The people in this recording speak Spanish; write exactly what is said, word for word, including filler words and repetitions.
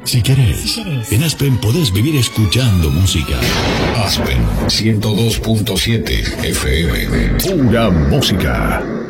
Si querés, en Aspen podés vivir escuchando música. Aspen ciento dos punto siete F M. Pura música.